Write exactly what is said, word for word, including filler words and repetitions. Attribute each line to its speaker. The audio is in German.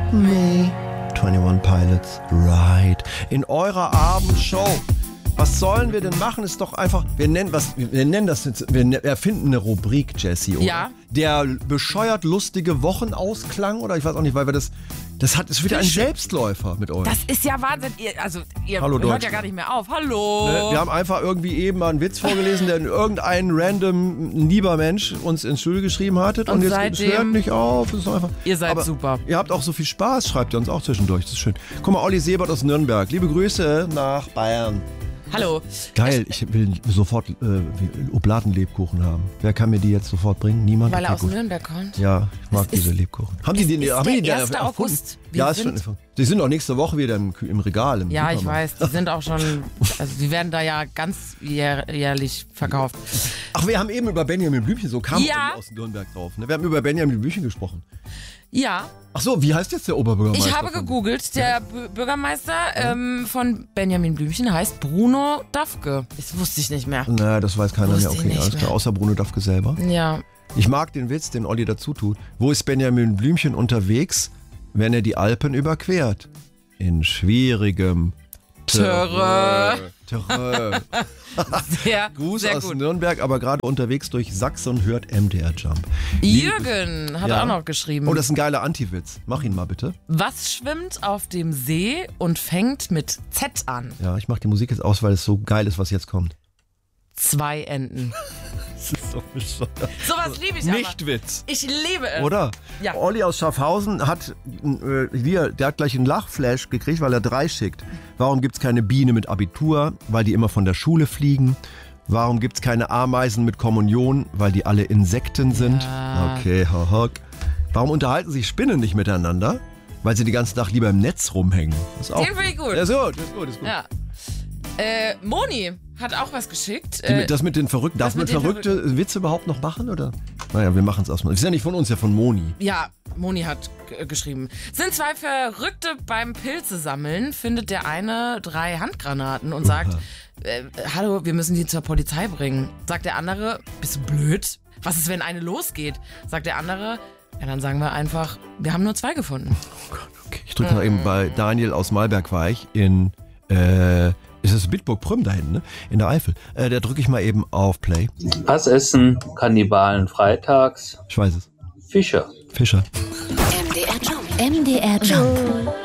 Speaker 1: me. einundzwanzig Pilots, right. In eurer Abendshow. Was sollen wir denn machen? Ist doch einfach, wir nennen, was, wir nennen das jetzt, wir erfinden eine Rubrik, Jessie, oder?
Speaker 2: Ja.
Speaker 1: Der bescheuert lustige Wochenausklang, oder ich weiß auch nicht, weil wir das, das hat, ist wieder ein Selbstläufer mit euch.
Speaker 2: Das ist ja Wahnsinn. Ihr, also, ihr
Speaker 1: Hallo,
Speaker 2: hört ja
Speaker 1: Deutschland.
Speaker 2: gar nicht mehr auf. Hallo.
Speaker 1: Ne, wir haben einfach irgendwie eben mal einen Witz vorgelesen, den irgendein random lieber Mensch uns ins Studio geschrieben hattet. Und,
Speaker 2: Und
Speaker 1: jetzt
Speaker 2: seitdem-
Speaker 1: es hört nicht auf. Es ist einfach,
Speaker 2: Ihr seid
Speaker 1: aber
Speaker 2: super.
Speaker 1: Ihr habt auch so viel Spaß, schreibt ihr uns auch zwischendurch. Das ist schön. Guck mal, Olli Sebert aus Nürnberg. Liebe Grüße nach Bayern.
Speaker 2: Hallo.
Speaker 1: Geil, ich will sofort äh, Oblaten-Lebkuchen haben. Wer kann mir die jetzt sofort bringen? Niemand?
Speaker 2: Weil er
Speaker 1: Okay,
Speaker 2: aus
Speaker 1: gut.
Speaker 2: Nürnberg kommt.
Speaker 1: Ja, ich mag
Speaker 2: Es
Speaker 1: diese
Speaker 2: ist-
Speaker 1: Lebkuchen. Haben die den,
Speaker 2: ist
Speaker 1: haben
Speaker 2: der
Speaker 1: die den
Speaker 2: erste
Speaker 1: erfunden?
Speaker 2: August. Wir
Speaker 1: Ja, ist
Speaker 2: sind-
Speaker 1: schon. Die sind auch nächste Woche wieder im, im Regal. Im
Speaker 2: Ja, ich
Speaker 1: Supermarkt.
Speaker 2: weiß. Die sind auch schon, also die werden da ja ganz jähr, jährlich verkauft.
Speaker 1: Ach, wir haben eben über Benjamin Blümchen, so kam
Speaker 2: Ja.
Speaker 1: Olli aus Nürnberg drauf. Ne? Wir haben über Benjamin Blümchen gesprochen.
Speaker 2: Ja,
Speaker 1: Ach so, wie heißt jetzt der Oberbürgermeister?
Speaker 2: ich habe
Speaker 1: von-
Speaker 2: gegoogelt. Der B- Bürgermeister ähm, von Benjamin Blümchen heißt Bruno Dafke. Das wusste ich nicht mehr.
Speaker 1: Na, das weiß keiner
Speaker 2: Wusste
Speaker 1: mehr.
Speaker 2: ich
Speaker 1: Okay,
Speaker 2: nicht
Speaker 1: alles klar.
Speaker 2: mehr.
Speaker 1: Außer Bruno Dafke selber.
Speaker 2: Ja.
Speaker 1: Ich mag den Witz, den Olli dazu tut. Wo ist Benjamin Blümchen unterwegs, wenn er die Alpen überquert? In schwierigem
Speaker 2: Terrain.
Speaker 1: Terrain.
Speaker 2: Sehr,
Speaker 1: Gruß
Speaker 2: sehr
Speaker 1: aus
Speaker 2: gut.
Speaker 1: Nürnberg, aber gerade unterwegs durch Sachsen und hört M D R Jump.
Speaker 2: Jürgen hat
Speaker 1: Ja.
Speaker 2: auch noch geschrieben.
Speaker 1: Oh, das ist ein geiler Anti-Witz. Mach ihn mal bitte.
Speaker 2: Was schwimmt auf dem See und fängt mit Z an?
Speaker 1: Ja, ich mach die Musik jetzt aus, weil es so geil ist, was jetzt kommt.
Speaker 2: Zwei Enten.
Speaker 1: Das ist so bescheuert.
Speaker 2: Sowas liebe ich aber.
Speaker 1: Nicht Witz.
Speaker 2: Ich liebe es.
Speaker 1: Oder?
Speaker 2: Ja.
Speaker 1: Olli aus Schaffhausen hat, äh, hier, der hat gleich einen Lachflash gekriegt, weil er drei schickt. Warum gibt's keine Biene mit Abitur? Weil die immer von der Schule fliegen. Warum gibt's keine Ameisen mit Kommunion? Weil die alle Insekten sind.
Speaker 2: Ja.
Speaker 1: Okay, haha. Warum unterhalten sich Spinnen nicht miteinander? Weil sie die ganze Nacht lieber im Netz rumhängen. Das ist auch
Speaker 2: Den finde ich gut.
Speaker 1: Ja, ist gut, ist gut, ist gut.
Speaker 2: Ja. Äh, Moni hat auch was geschickt.
Speaker 1: Die
Speaker 2: Äh,
Speaker 1: mit- Das mit den Verrückten. Darf
Speaker 2: das
Speaker 1: man
Speaker 2: mit den
Speaker 1: verrückte Witze überhaupt noch machen, oder? Naja, wir machen es erstmal. Das ist ja nicht von uns, ja von Moni.
Speaker 2: ja, Moni hat g- geschrieben. Sind zwei Verrückte beim Pilze sammeln, findet der eine drei Handgranaten und sagt, äh, hallo, wir müssen die zur Polizei bringen. Sagt der andere, bist du blöd? Was ist, wenn eine losgeht? Sagt der andere, ja, dann sagen wir einfach, wir haben nur zwei gefunden.
Speaker 1: Oh Gott, okay. Ich drücke mal eben bei Daniel aus Malberg war ich in, äh, ist es Bitburg-Prüm da hinten, ne? In der Eifel. Äh, da drücke ich mal eben auf Play.
Speaker 3: Was essen Kannibalen freitags?
Speaker 1: Ich weiß es.
Speaker 3: Fische.
Speaker 1: Fischer.
Speaker 4: M D R Jump. M D R Jump.